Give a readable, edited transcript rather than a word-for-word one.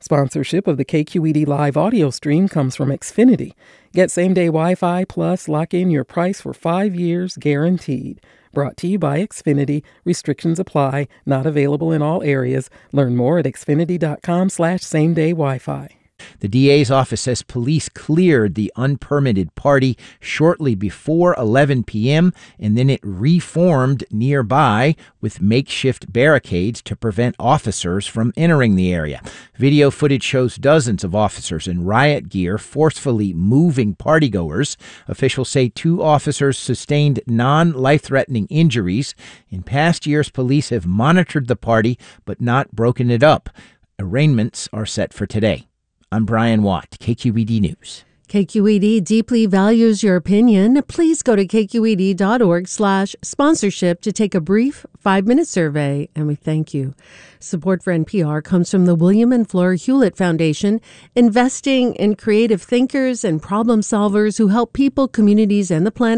Sponsorship of the KQED live audio stream comes from Xfinity. Get same-day Wi-Fi plus lock in your price for 5 years guaranteed. Brought to you by Xfinity. Restrictions apply. Not available in all areas. Learn more at xfinity.com/same-day Wi-Fi. The DA's office says police cleared the unpermitted party shortly before 11 p.m., and then it reformed nearby with makeshift barricades to prevent officers from entering the area. Video footage shows dozens of officers in riot gear forcefully moving partygoers. Officials say 2 officers sustained non-life-threatening injuries. In past years, police have monitored the party but not broken it up. Arraignments are set for today. I'm Brian Watt, KQED News. KQED deeply values your opinion. Please go to kqed.org/sponsorship to take a brief 5-minute survey, and we thank you. Support for NPR comes from the William and Flora Hewlett Foundation, investing in creative thinkers and problem solvers who help people, communities, and the planet